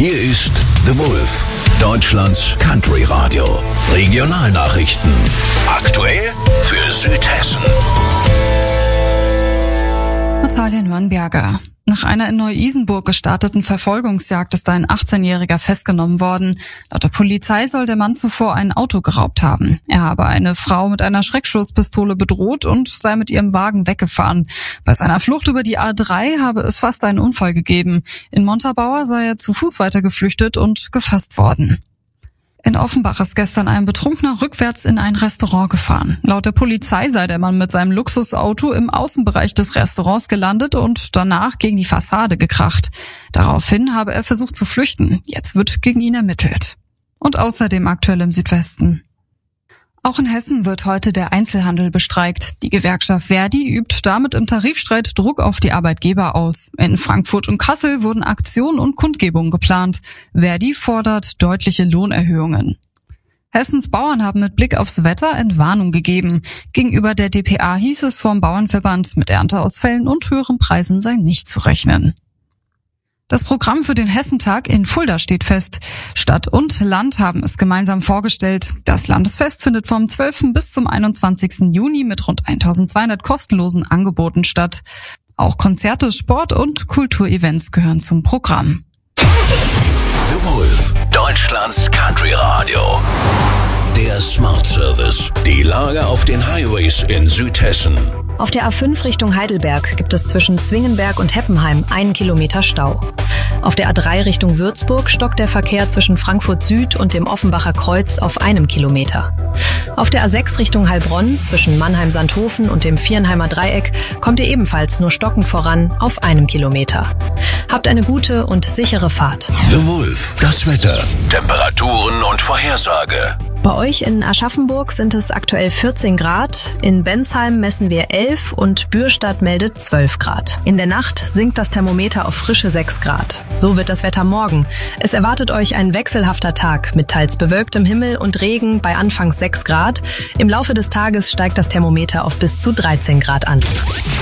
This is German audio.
Hier ist The Wolf, Deutschlands Country Radio. Regionalnachrichten. Aktuell für Südhessen. Natalia Nürnberger. Nach einer in Neu-Isenburg gestarteten Verfolgungsjagd ist ein 18-Jähriger festgenommen worden. Laut der Polizei soll der Mann zuvor ein Auto geraubt haben. Er habe eine Frau mit einer Schreckschusspistole bedroht und sei mit ihrem Wagen weggefahren. Bei seiner Flucht über die A3 habe es fast einen Unfall gegeben. In Montabaur sei er zu Fuß weiter geflüchtet und gefasst worden. In Offenbach ist gestern ein Betrunkener rückwärts in ein Restaurant gefahren. Laut der Polizei sei der Mann mit seinem Luxusauto im Außenbereich des Restaurants gelandet und danach gegen die Fassade gekracht. Daraufhin habe er versucht zu flüchten. Jetzt wird gegen ihn ermittelt. Und außerdem aktuell im Südwesten. Auch in Hessen wird heute der Einzelhandel bestreikt. Die Gewerkschaft Verdi übt damit im Tarifstreit Druck auf die Arbeitgeber aus. In Frankfurt und Kassel wurden Aktionen und Kundgebungen geplant. Verdi fordert deutliche Lohnerhöhungen. Hessens Bauern haben mit Blick aufs Wetter Entwarnung gegeben. Gegenüber der dpa hieß es vom Bauernverband, mit Ernteausfällen und höheren Preisen sei nicht zu rechnen. Das Programm für den Hessentag in Fulda steht fest. Stadt und Land haben es gemeinsam vorgestellt. Das Landesfest findet vom 12. bis zum 21. Juni mit rund 1200 kostenlosen Angeboten statt. Auch Konzerte, Sport- und Kulturevents gehören zum Programm. The Wolf, Deutschlands Country Radio. Der Smart Service. Die Lage auf den Highways in Südhessen. Auf der A5 Richtung Heidelberg gibt es zwischen Zwingenberg und Heppenheim 1 Kilometer Stau. Auf der A3 Richtung Würzburg stockt der Verkehr zwischen Frankfurt Süd und dem Offenbacher Kreuz auf 1 Kilometer. Auf der A6 Richtung Heilbronn zwischen Mannheim-Sandhofen und dem Viernheimer Dreieck kommt ihr ebenfalls nur stockend voran auf 1 Kilometer. Habt eine gute und sichere Fahrt. The Wolf, das Wetter, Temperaturen und Vorhersage. Bei euch in Aschaffenburg sind es aktuell 14 Grad, in Bensheim messen wir 11 und Bürstadt meldet 12 Grad. In der Nacht sinkt das Thermometer auf frische 6 Grad. So wird das Wetter morgen. Es erwartet euch ein wechselhafter Tag mit teils bewölktem Himmel und Regen bei anfangs 6 Grad. Im Laufe des Tages steigt das Thermometer auf bis zu 13 Grad an.